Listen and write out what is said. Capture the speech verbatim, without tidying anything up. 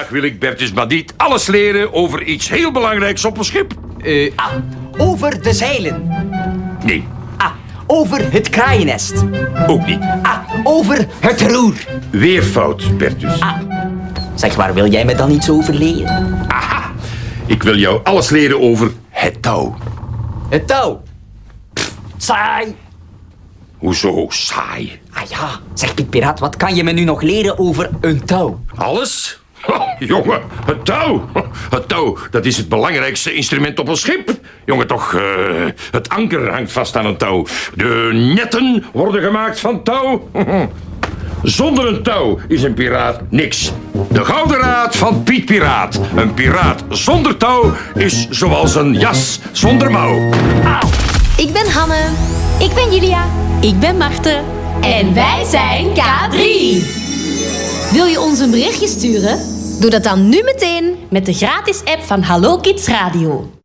Vandaag wil ik Bertus Badiet alles leren over iets heel belangrijks op een schip. Uh, ah, over de zeilen. Nee. Ah, over het kraaiennest. Ook niet. Ah, over het roer. Weer fout, Bertus. Ah, zeg, waar wil jij me dan iets over leren? Aha! Ik wil jou alles leren over het touw. Het touw. Pff, saai. Hoezo saai? Ah ja, zeg Piet Piraat, wat kan je me nu nog leren over een touw? Alles? Oh, jongen, het touw. Het touw, dat is het belangrijkste instrument op een schip. Jongen, toch, uh, het anker hangt vast aan een touw. De netten worden gemaakt van touw. Zonder een touw is een piraat niks. De gouden raad van Piet Piraat. Een piraat zonder touw is zoals een jas zonder mouw. Auw. Ik ben Hanne. Ik ben Julia. Ik ben Marten. En wij zijn K drie. Wil je ons een berichtje sturen? Doe dat dan nu meteen met de gratis app van Hallo Kids Radio.